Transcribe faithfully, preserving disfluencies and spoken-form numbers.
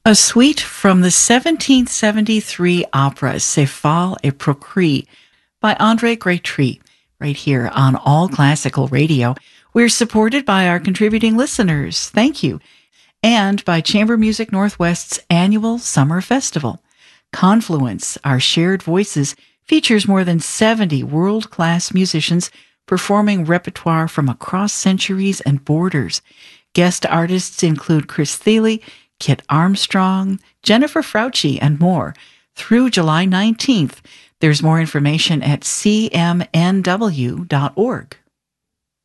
A suite from the seventeen seventy-three opera C'est Fal et Procris by Andre Grétry, right here on All Classical Radio. We're supported by our contributing listeners. Thank you. And by Chamber Music Northwest's annual summer festival. Confluence, Our Shared Voices, features more than seventy world-class musicians performing repertoire from across centuries and borders. Guest artists include Chris Thile, Kit Armstrong, Jennifer Frautschi, and more. Through July nineteenth, there's more information at c m n w dot org.